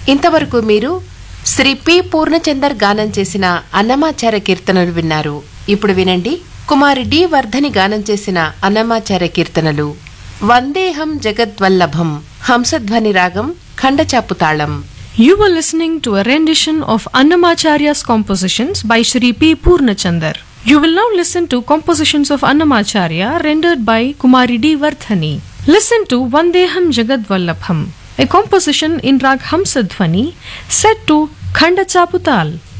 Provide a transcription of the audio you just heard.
ఇంతవరకు మీరు శ్రీ పి పూర్ణచందర్ గానం చేసిన అన్నమాచార్య కీర్తనలు విన్నారు. ఇప్పుడు వినండి కుమారి డి వర్ధని గానం చేసిన అన్నమాచార్య కీర్తనలు. వందేహం జగద్వల్లభం, హంసధ్వని రాగం, ఖండచాపు తాళం. You were listening to a rendition of Annamacharya's compositions by Shri P. Purnachandar. You will now listen to compositions of Annamacharya rendered by Kumari D. Vardhani. Listen to Vandeham Jagadvallabham, a composition in Rag Hamsadhvani set to Khandachaputal.